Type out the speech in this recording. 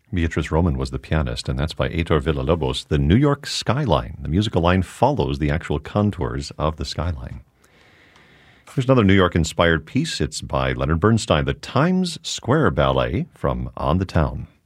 Beatriz Roman was the pianist, and that's by Heitor Villa-Lobos. The New York skyline, the musical line, follows the actual contours of the skyline. Here's another New York-inspired piece. It's by Leonard Bernstein, the Times Square Ballet from On the Town.